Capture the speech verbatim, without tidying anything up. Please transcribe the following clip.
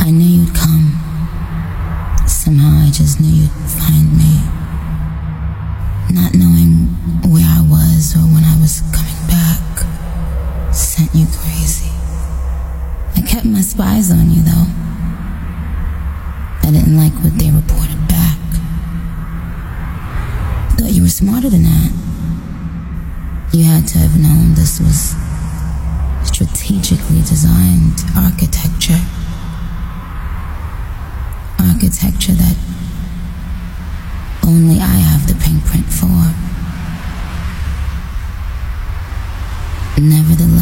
I knew you'd come. Somehow I just knew you'd find me. Not knowing where I was or when I was coming back sent you crazy. I kept my spies on you, though. I didn't like what they reported back. Thought you were smarter than that. You had to have known this was strategically designed architecture. Architecture that only I have the pink print for. Nevertheless,